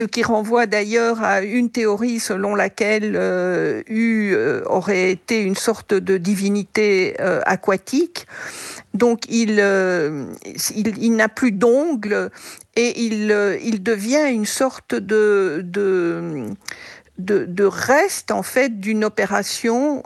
qui renvoie d'ailleurs à une théorie selon laquelle aurait été une sorte de divinité aquatique. Donc il n'a plus d'ongles et il devient une sorte de reste en fait d'une opération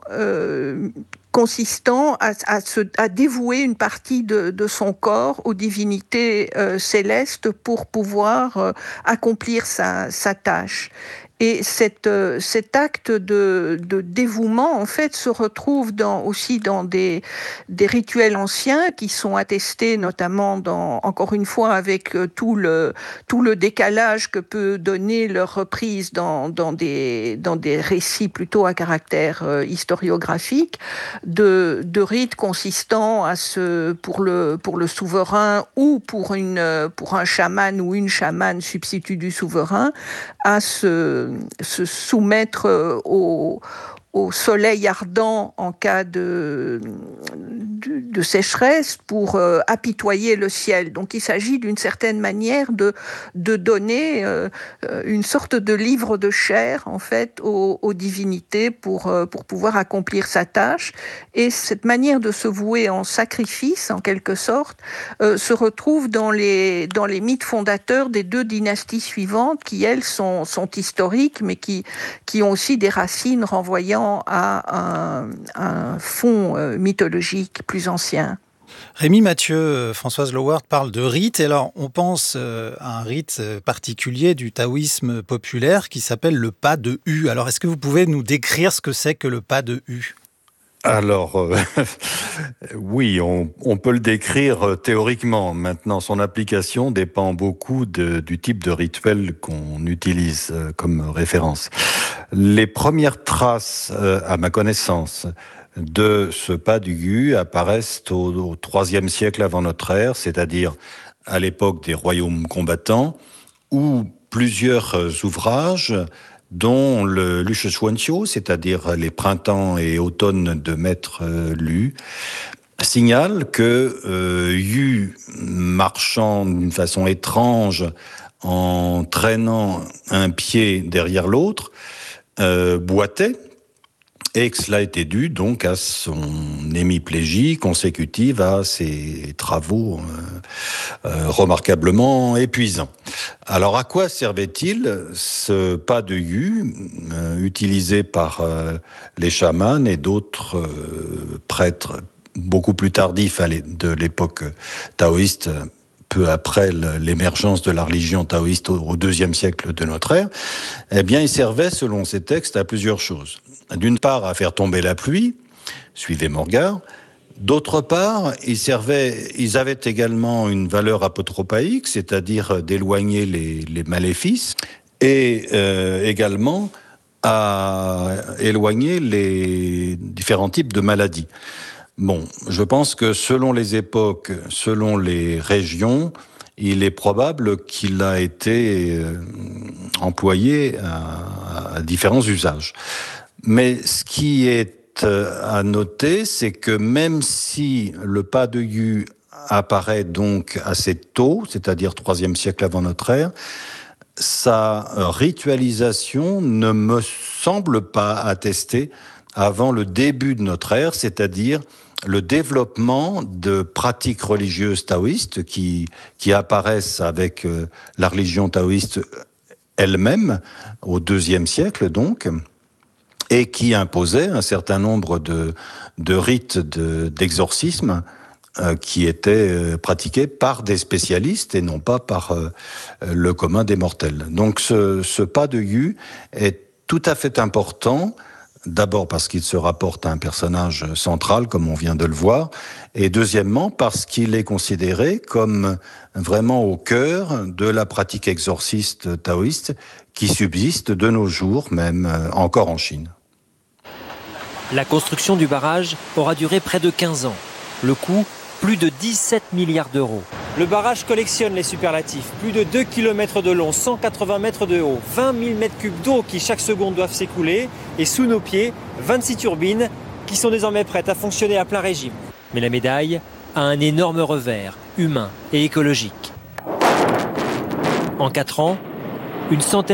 consistant à dévouer une partie de son corps aux divinités célestes pour pouvoir accomplir sa tâche. Et cet acte de dévouement, en fait, se retrouve aussi dans des rituels anciens qui sont attestés notamment encore une fois, avec tout le décalage que peut donner leur reprise dans des récits plutôt à caractère historiographique, de rites consistant pour le souverain ou pour un chaman ou une chamane substitut du souverain, à se soumettre au soleil ardent en cas de sécheresse pour apitoyer le ciel. Donc il s'agit d'une certaine manière de donner une sorte de livre de chair en fait aux divinités pour pouvoir accomplir sa tâche. Et cette manière de se vouer en sacrifice en quelque sorte se retrouve dans les mythes fondateurs des 2 dynasties suivantes qui elles sont historiques mais qui ont aussi des racines renvoyant à un fond mythologique plus ancien. Rémi Mathieu, Françoise Loward parle de rite. Et alors, on pense à un rite particulier du taoïsme populaire qui s'appelle le pas de Hu. Alors, est-ce que vous pouvez nous décrire ce que c'est que le pas de Hu ? Alors, oui, on peut le décrire théoriquement. Maintenant, son application dépend beaucoup du type de rituel qu'on utilise comme référence. Les premières traces, à ma connaissance, de ce pas du Hu apparaissent au IIIe siècle avant notre ère, c'est-à-dire à l'époque des royaumes combattants, où plusieurs ouvrages dont le Luche Xuanqiu, c'est-à-dire les printemps et automnes de Maître Lu, signale que Yu, marchant d'une façon étrange, en traînant un pied derrière l'autre, boitait, et que cela était dû donc à son hémiplégie consécutive à ses travaux remarquablement épuisants. Alors à quoi servait-il ce pas de Yu utilisé par les chamans et d'autres prêtres beaucoup plus tardifs de l'époque taoïste, peu après l'émergence de la religion taoïste au IIe siècle de notre ère? Eh bien, il servait, selon ces textes, à plusieurs choses. D'une part, à faire tomber la pluie, suivez mon regard. D'autre part, ils avaient également une valeur apotropaïque, c'est-à-dire d'éloigner les maléfices, et également à éloigner les différents types de maladies. Bon, je pense que selon les époques, selon les régions, il est probable qu'il a été employé à différents usages. Mais ce qui est à noter, c'est que même si le pas de Yu apparaît donc assez tôt, c'est-à-dire IIIe siècle avant notre ère, sa ritualisation ne me semble pas attestée avant le début de notre ère, c'est-à-dire le développement de pratiques religieuses taoïstes qui apparaissent avec la religion taoïste elle-même au IIe siècle donc, et qui imposait un certain nombre de rites d'exorcisme qui étaient pratiqués par des spécialistes et non pas par le commun des mortels. Donc ce pas de Yu est tout à fait important, d'abord parce qu'il se rapporte à un personnage central, comme on vient de le voir, et deuxièmement parce qu'il est considéré comme vraiment au cœur de la pratique exorciste taoïste qui subsiste de nos jours, même encore en Chine. La construction du barrage aura duré près de 15 ans. Le coût, plus de 17 milliards d'euros. Le barrage collectionne les superlatifs. Plus de 2 km de long, 180 mètres de haut, 20 000 mètres cubes d'eau qui chaque seconde doivent s'écouler. Et sous nos pieds, 26 turbines qui sont désormais prêtes à fonctionner à plein régime. Mais la médaille a un énorme revers, humain et écologique. En 4 ans, Une centaine